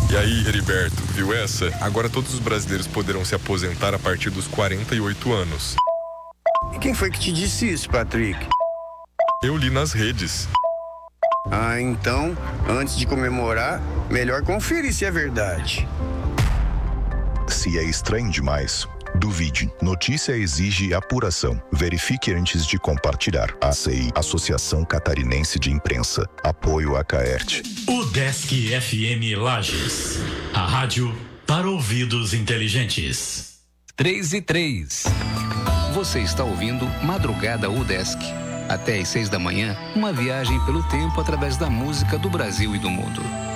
E aí, Heriberto, viu essa? Agora todos os brasileiros poderão se aposentar a partir dos 48 anos. E quem foi que te disse isso, Patrick? Eu li nas redes. Ah, então, antes de comemorar, melhor conferir se é verdade. Se é estranho demais, duvide. Notícia exige apuração. Verifique antes de compartilhar. ACI, Associação Catarinense de Imprensa. Apoio a Caerte. UDESC FM Lages. A rádio para ouvidos inteligentes. 3:03. Você está ouvindo Madrugada UDESC. Até às 6 da manhã, uma viagem pelo tempo através da música do Brasil e do mundo.